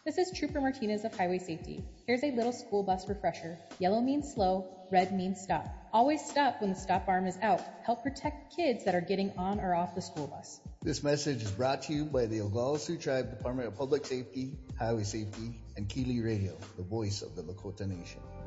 This is Trooper Martinez of Highway Safety. Here's a little school bus refresher. Yellow means slow, red means stop. Always stop when the stop arm is out. Help protect kids that are getting on or off the school bus. This message is brought to you by the Oglala Sioux Tribe Department of Public Safety, Highway Safety, and Keeley Radio, the voice of the Lakota Nation.